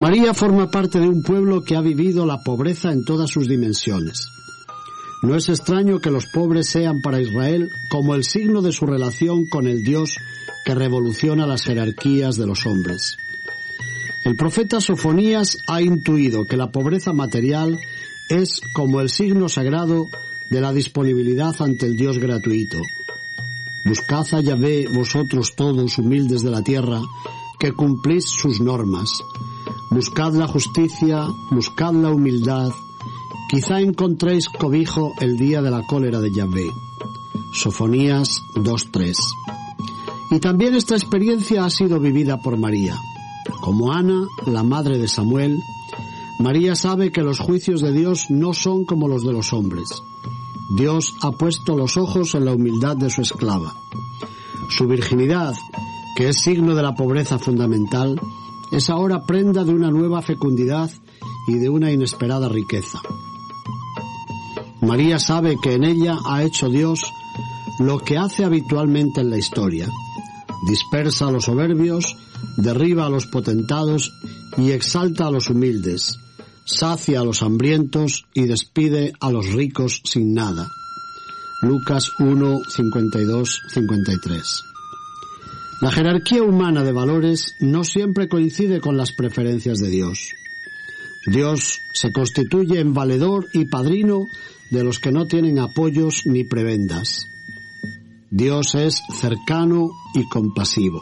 María forma parte de un pueblo que ha vivido la pobreza en todas sus dimensiones. No es extraño que los pobres sean para Israel como el signo de su relación con el Dios que revoluciona las jerarquías de los hombres. El profeta Sofonías ha intuido que la pobreza material es como el signo sagrado de la disponibilidad ante el Dios gratuito. Buscad a Yahvé vosotros todos humildes de la tierra, que cumplís sus normas. Buscad la justicia, buscad la humildad, quizá encontréis cobijo el día de la cólera de Yahvé. Sofonías 2:3. Y también esta experiencia ha sido vivida por María. Como Ana, la madre de Samuel, María sabe que los juicios de Dios no son como los de los hombres. Dios ha puesto los ojos en la humildad de su esclava. Su virginidad, que es signo de la pobreza fundamental, es ahora prenda de una nueva fecundidad y de una inesperada riqueza. María sabe que en ella ha hecho Dios lo que hace habitualmente en la historia. Dispersa a los soberbios, derriba a los potentados y exalta a los humildes, sacia a los hambrientos y despide a los ricos sin nada. Lucas 1, 52, 53. La jerarquía humana de valores no siempre coincide con las preferencias de Dios. Dios se constituye en valedor y padrino de los que no tienen apoyos ni prebendas. Dios es cercano y compasivo.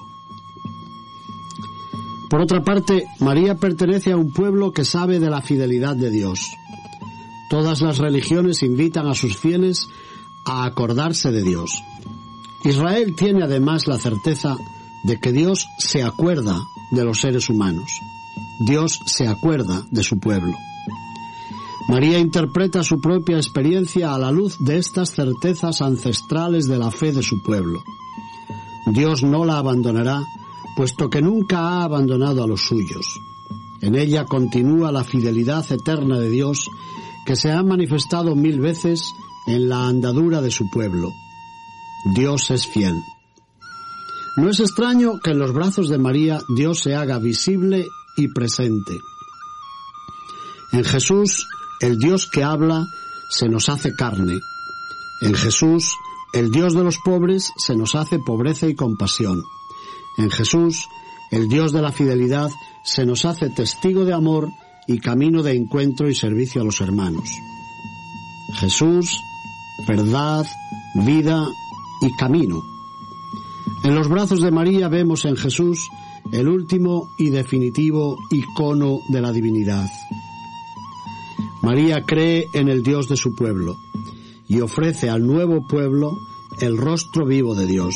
Por otra parte, María pertenece a un pueblo que sabe de la fidelidad de Dios. Todas las religiones invitan a sus fieles a acordarse de Dios. Israel tiene además la certeza de que Dios se acuerda de los seres humanos. Dios se acuerda de su pueblo. María interpreta su propia experiencia a la luz de estas certezas ancestrales de la fe de su pueblo. Dios no la abandonará, puesto que nunca ha abandonado a los suyos. En ella continúa la fidelidad eterna de Dios, que se ha manifestado 1000 veces en la andadura de su pueblo. Dios es fiel. No es extraño que en los brazos de María Dios se haga visible y presente. En Jesús, el Dios que habla se nos hace carne. En Jesús, el Dios de los pobres se nos hace pobreza y compasión. En Jesús, el Dios de la fidelidad se nos hace testigo de amor y camino de encuentro y servicio a los hermanos. Jesús, verdad, vida y camino. En los brazos de María vemos en Jesús el último y definitivo icono de la divinidad. María cree en el Dios de su pueblo y ofrece al nuevo pueblo el rostro vivo de Dios.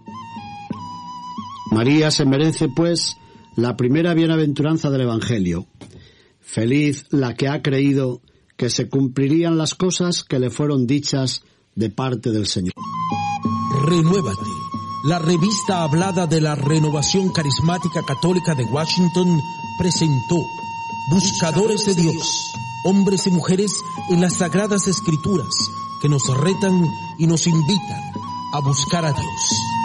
María se merece, pues, la primera bienaventuranza del Evangelio. Feliz la que ha creído que se cumplirían las cosas que le fueron dichas de parte del Señor. Renuévate, la revista hablada de la Renovación Carismática Católica de Washington, presentó Buscadores de Dios, hombres y mujeres en las Sagradas Escrituras, que nos retan y nos invitan a buscar a Dios.